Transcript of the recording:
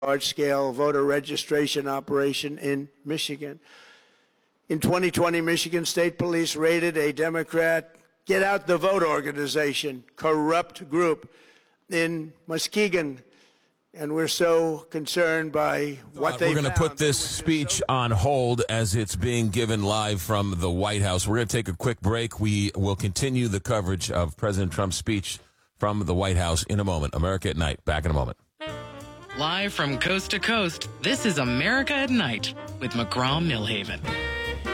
large-scale voter registration operation in Michigan. In 2020, Michigan State Police raided a Democrat Get Out the Vote organization, corrupt group in Muskegon. And we're so concerned by what they found. We're going to put this speech on hold as it's being given live from the White House. We're going to take a quick break. We will continue the coverage of President Trump's speech from the White House in a moment. America at Night. Back in a moment. Live from coast to coast, this is America at Night with McGraw-Milhaven.